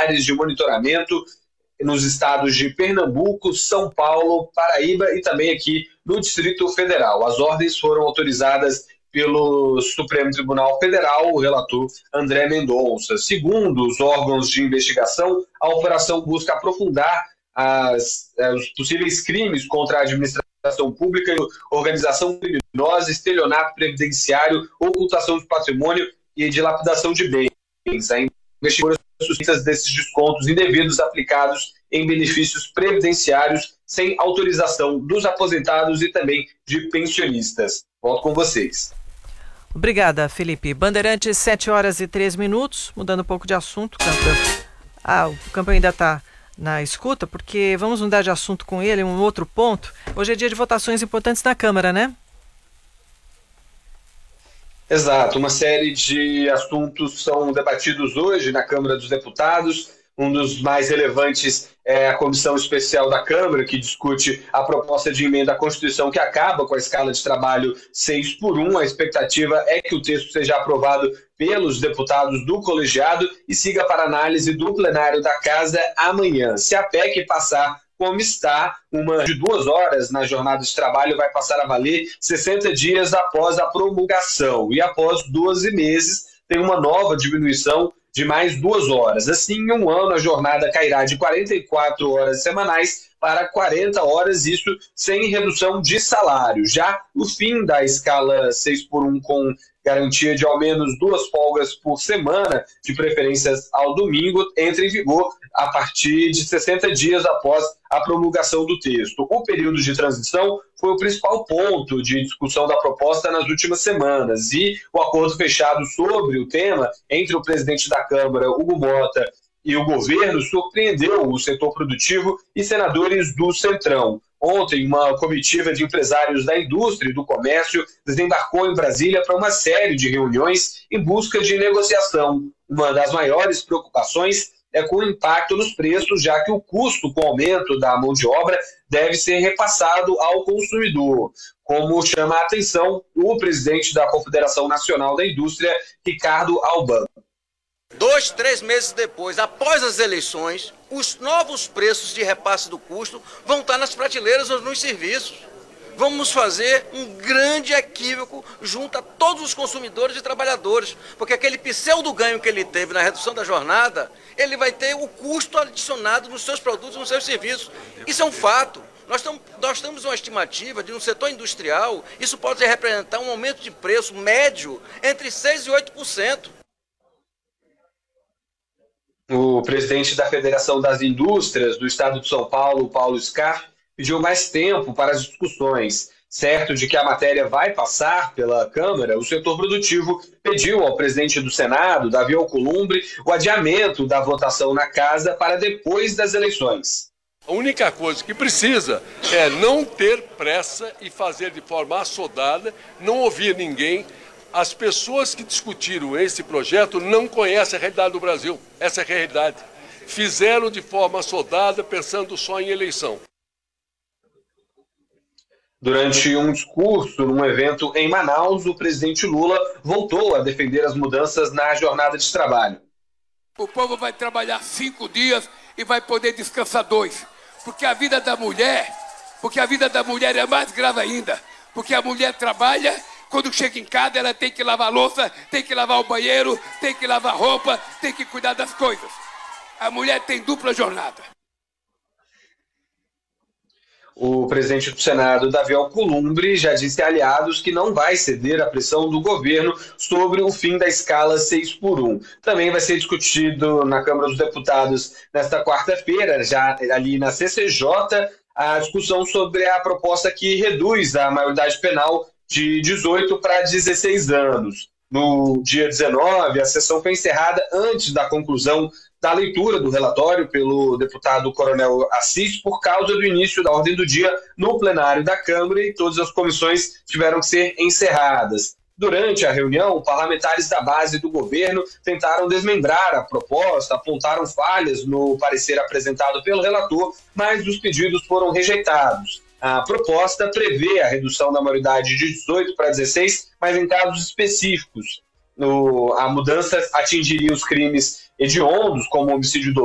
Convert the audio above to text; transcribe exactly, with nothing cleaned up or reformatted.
militares de monitoramento nos estados de Pernambuco, São Paulo, Paraíba e também aqui no Distrito Federal. As ordens foram autorizadas pelo Supremo Tribunal Federal, o relator André Mendonça. Segundo os órgãos de investigação, a operação busca aprofundar as, os possíveis crimes contra a administração pública, organização criminosa, estelionato previdenciário, ocultação de patrimônio e dilapidação de bens. A investigação suspeitas desses descontos indevidos aplicados em benefícios previdenciários sem autorização dos aposentados e também de pensionistas. Volto com vocês. Obrigada, Felipe. Bandeirantes, sete horas e três minutos, mudando um pouco de assunto. Ah, o Campo ainda está na escuta, porque vamos mudar de assunto com ele, um outro ponto. Hoje é dia de votações importantes na Câmara, né? Exato, uma série de assuntos são debatidos hoje na Câmara dos Deputados. Um dos mais relevantes é a Comissão Especial da Câmara, que discute a proposta de emenda à Constituição que acaba com a escala de trabalho seis por um. A expectativa é que o texto seja aprovado pelos deputados do colegiado e siga para análise do plenário da Casa amanhã. Se a P E C passar como está, uma de duas horas na jornada de trabalho vai passar a valer sessenta dias após a promulgação. E após doze meses, tem uma nova diminuição de mais duas horas. Assim, em um ano, a jornada cairá de quarenta e quatro horas semanais para quarenta horas, isso sem redução de salário. Já o fim da escala seis por um com garantia de ao menos duas folgas por semana, de preferências ao domingo, entra em vigor a partir de sessenta dias após a promulgação do texto. O período de transição foi o principal ponto de discussão da proposta nas últimas semanas e o acordo fechado sobre o tema entre o presidente da Câmara, Hugo Mota, e o governo surpreendeu o setor produtivo e senadores do Centrão. Ontem, uma comitiva de empresários da indústria e do comércio desembarcou em Brasília para uma série de reuniões em busca de negociação. Uma das maiores preocupações é com o impacto nos preços, já que o custo com o aumento da mão de obra deve ser repassado ao consumidor. Como chama a atenção o presidente da Confederação Nacional da Indústria, Ricardo Albano. Dois, três meses depois, após as eleições, os novos preços de repasse do custo vão estar nas prateleiras ou nos serviços. Vamos fazer um grande equívoco junto a todos os consumidores e trabalhadores, porque aquele pseudo ganho que ele teve na redução da jornada, ele vai ter o custo adicionado nos seus produtos e nos seus serviços. Isso é um fato. Nós, tam, nós temos uma estimativa de um setor industrial, isso pode representar um aumento de preço médio entre seis por cento e oito por cento. O presidente da Federação das Indústrias do Estado de São Paulo, Paulo Scarf, pediu mais tempo para as discussões. Certo de que a matéria vai passar pela Câmara, o setor produtivo pediu ao presidente do Senado, Davi Alcolumbre, o adiamento da votação na Casa para depois das eleições. A única coisa que precisa é não ter pressa e fazer de forma assodada, não ouvir ninguém. As pessoas que discutiram esse projeto não conhecem a realidade do Brasil. Essa é a realidade. Fizeram de forma assodada, pensando só em eleição. Durante um discurso num evento em Manaus, o presidente Lula voltou a defender as mudanças na jornada de trabalho. O povo vai trabalhar cinco dias e vai poder descansar dois. Porque a vida da mulher, porque a vida da mulher é mais grave ainda. Porque a mulher trabalha, quando chega em casa ela tem que lavar a louça, tem que lavar o banheiro, tem que lavar roupa, tem que cuidar das coisas. A mulher tem dupla jornada. O presidente do Senado, Davi Alcolumbre, já disse a aliados que não vai ceder à pressão do governo sobre o fim da escala seis por um. Também vai ser discutido na Câmara dos Deputados nesta quarta-feira, já ali na C C J, a discussão sobre a proposta que reduz a maioridade penal de dezoito para dezesseis anos. No dia dezenove, a sessão foi encerrada antes da conclusão da leitura do relatório pelo deputado Coronel Assis, por causa do início da ordem do dia no plenário da Câmara, e todas as comissões tiveram que ser encerradas. Durante a reunião, parlamentares da base do governo tentaram desmembrar a proposta, apontaram falhas no parecer apresentado pelo relator, mas os pedidos foram rejeitados. A proposta prevê a redução da maioridade de dezoito para dezesseis, mas em casos específicos. No, a mudança atingiria os crimes hediondos, como homicídio